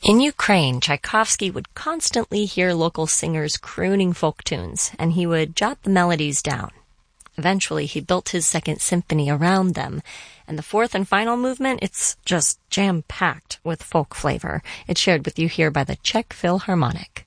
In Ukraine, Tchaikovsky would constantly hear local singers crooning folk tunes, and he would jot the melodies down. Eventually, he built his second symphony around them, and the fourth and final movement, it's just jam-packed with folk flavor. It's shared with you here by the Czech Philharmonic.